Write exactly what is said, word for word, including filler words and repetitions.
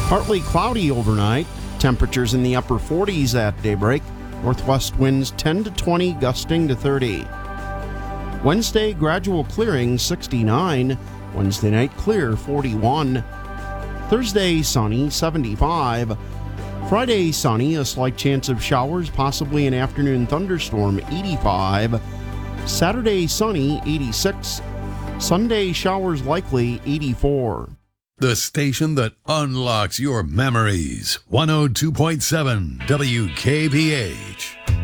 Partly cloudy overnight. Temperatures in the upper forties at daybreak. Northwest winds ten to twenty, gusting to thirty. Wednesday, gradual clearing, sixty-nine. Wednesday night, clear, forty-one. Thursday, sunny, seventy-five. Friday, sunny, a slight chance of showers, possibly an afternoon thunderstorm, eighty-five. Saturday, sunny, eighty-six. Sunday, showers likely, eighty-four. The station that unlocks your memories. one oh two point seven W K B H.